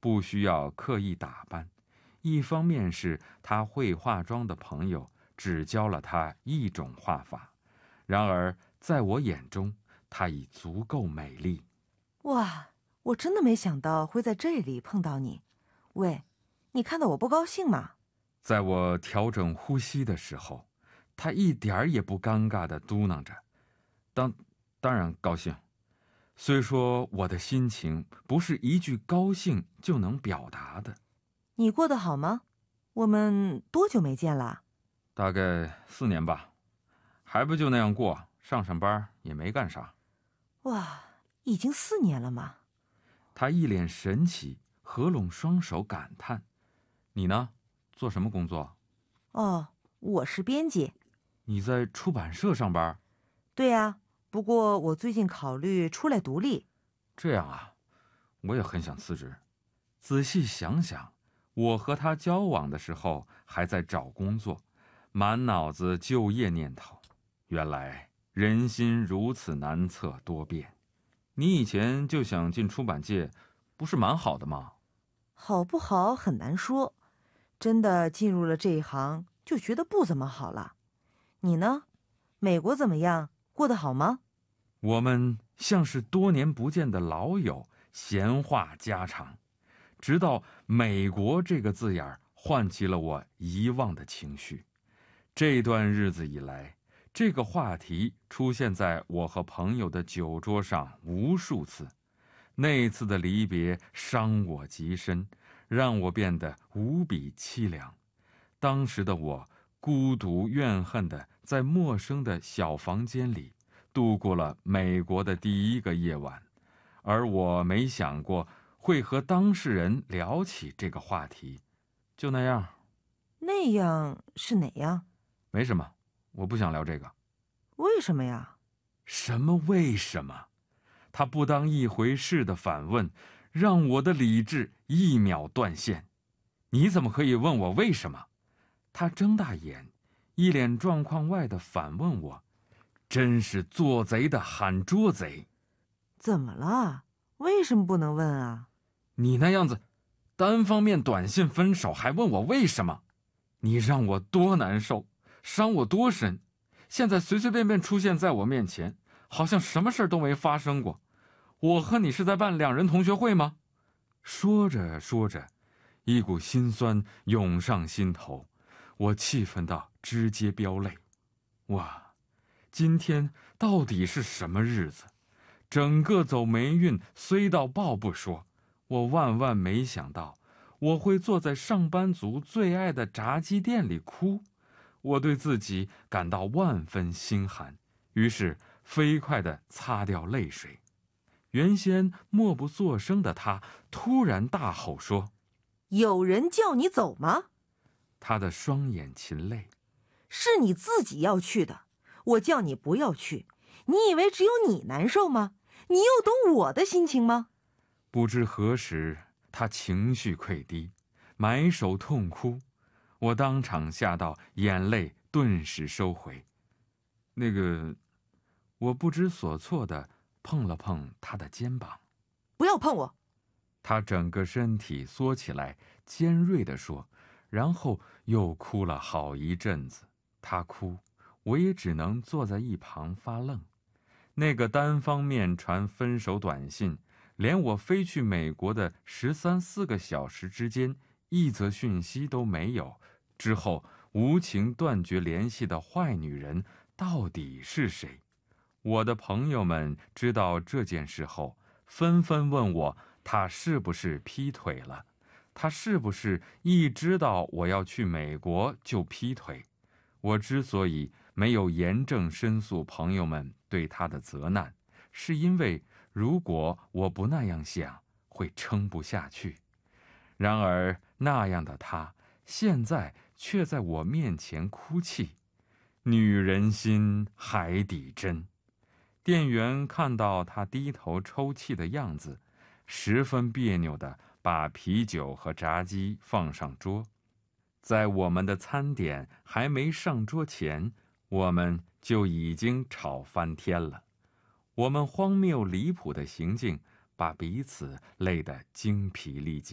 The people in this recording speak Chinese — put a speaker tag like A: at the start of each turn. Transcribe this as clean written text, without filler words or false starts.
A: 不需要刻意打扮，一方面是她会化妆的朋友只教了她一种画法，然而在我眼中，她已足够美丽。
B: 哇，我真的没想到会在这里碰到你。喂，你看到我不高兴吗？
A: 在我调整呼吸的时候，她一点儿也不尴尬地嘟囔着：当然高兴。虽说我的心情不是一句高兴就能表达的。
B: 你过得好吗？我们多久没见了？
A: 大概4年吧，还不就那样过，上班也没干啥。
B: 哇，已经4年了吗？
A: 他一脸神奇，合拢双手感叹：“你呢？做什么工作？”
B: 哦，我是编辑。
A: 你在出版社上班？
B: 对呀，不过我最近考虑出来独立。
A: 这样啊，我也很想辞职。仔细想想，我和他交往的时候还在找工作，满脑子就业念头。原来人心如此难测多变。你以前就想进出版界，不是蛮好的吗？
B: 好不好很难说，真的进入了这一行就觉得不怎么好了。你呢？美国怎么样？过得好吗？
A: 我们像是多年不见的老友，闲话家常，直到美国这个字眼唤起了我遗忘的情绪。这段日子以来，这个话题出现在我和朋友的酒桌上无数次。那次的离别伤我极深，让我变得无比凄凉。当时的我孤独怨恨地在陌生的小房间里度过了美国的第一个夜晚，而我没想过会和当事人聊起这个话题。就那样。
B: 那样是哪样？
A: 没什么，我不想聊这个。
B: 为什么呀？
A: 什么为什么？他不当一回事的反问，让我的理智一秒断线。你怎么可以问我为什么？他睁大眼，一脸状况外的反问我，真是做贼的喊捉贼。
B: 怎么了？为什么不能问啊？
A: 你那样子，单方面短信分手还问我为什么？你让我多难受，伤我多深。现在随随便便出现在我面前，好像什么事都没发生过。我和你是在办2人同学会吗？说着说着，一股心酸涌上心头，我气愤到直接飙泪。哇，今天到底是什么日子？整个走霉运衰到爆不说，我万万没想到我会坐在上班族最爱的炸鸡店里哭。我对自己感到万分心寒，于是飞快地擦掉泪水。原先默不作声的他突然大吼说：“
B: 有人叫你走吗？”
A: 他的双眼噙泪。
B: 是你自己要去的，我叫你不要去，你以为只有你难受吗？你又懂我的心情吗？
A: 不知何时，他情绪溃堤，埋首痛哭。我当场吓到，眼泪顿时收回。我不知所措地碰了碰他的肩膀。
B: 不要碰我！
A: 他整个身体缩起来，尖锐地说，然后又哭了好一阵子。他哭，我也只能坐在一旁发愣。那个单方面传分手短信，连我飞去美国的13、14个小时之间，一则讯息都没有，之后无情断绝联系的坏女人到底是谁？我的朋友们知道这件事后，纷纷问我，他是不是劈腿了？他是不是一知道我要去美国就劈腿？我之所以没有严正申诉朋友们对他的责难，是因为如果我不那样想，会撑不下去。然而那样的他，现在却在我面前哭泣。女人心，海底针。店员看到他低头抽泣的样子，十分别扭地把啤酒和炸鸡放上桌。在我们的餐点还没上桌前，我们就已经吵翻天了。我们荒谬离谱的行径把彼此累得精疲力尽。